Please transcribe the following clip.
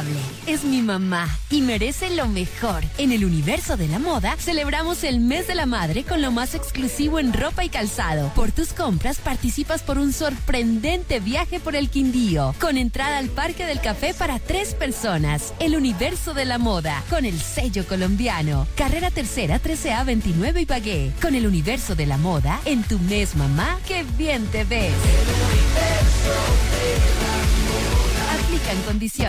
impecable. Es mi mamá y merece lo mejor. En el universo de la moda, celebramos el mes de la madre con lo más exclusivo en ropa y calzado. Por tus compras, participas por un sorprendente viaje por el Quindío, con entrada al Parque del Café para 3 personas. El universo de la moda, con el sello colombiano. Carrera Tercera, 13A 29 Ibagué. Con el universo de la moda, en tu mes, mamá, ¡qué bien te ves! Aplican condiciones.